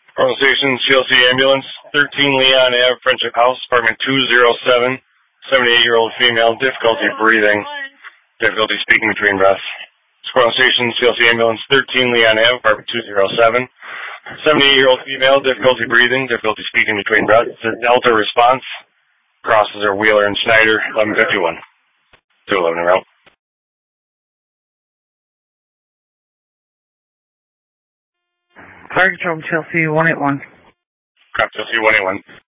Royal Station, CLC Ambulance, 13 Leon Ave, Friendship House, apartment 207, 78-year-old female, difficulty breathing, difficulty speaking between breaths. Royal Station, CLC Ambulance, 13 Leon Ave, apartment 207, 78-year-old female, difficulty breathing, difficulty speaking between breaths. It's a Delta response. Crosses are Wheeler and Snyder, 1151. 211 en route. Fire Control, Chelsea 181. Crop, Chelsea 181.